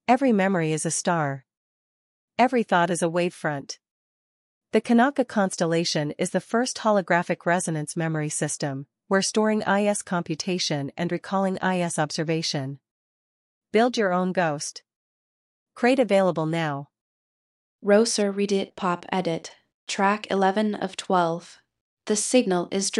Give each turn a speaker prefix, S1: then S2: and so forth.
S1: Every memory is a star. Every thought is a wavefront. The Kanaka constellation is the first holographic resonance memory system, where storing IS computation and recalling IS observation. Build your own ghost. Crate available now.
S2: Roser Reedit Pop Edit. Track 11 of 12. The signal is